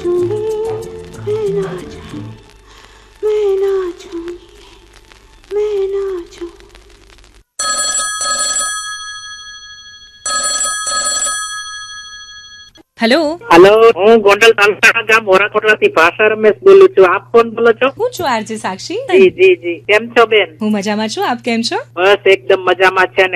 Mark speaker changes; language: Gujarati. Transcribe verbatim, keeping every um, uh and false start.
Speaker 1: नाचूंगी मैं नाचूंगी मैं नाचूंगी मैं नाचूंगी।
Speaker 2: હેલો
Speaker 3: હેલો, હું ગોંડલ તાલુકાના ગામ મોરાકોટલાથી ભાષા રમેશ બોલું છું. આપ કોણ બોલો છો?
Speaker 2: હું છું આરજે સાક્ષી.
Speaker 3: જી જી જી, કેમ છો બેન?
Speaker 2: હું મજામાં છું, આપ કેમ છો?
Speaker 3: બસ એકદમ મજામાં છે ને.